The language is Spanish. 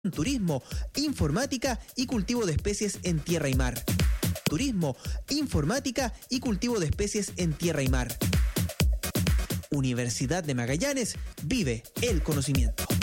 turismo, informática y cultivo de especies en tierra y mar. Turismo, informática y cultivo de especies en tierra y mar. Universidad de Magallanes, vive el conocimiento.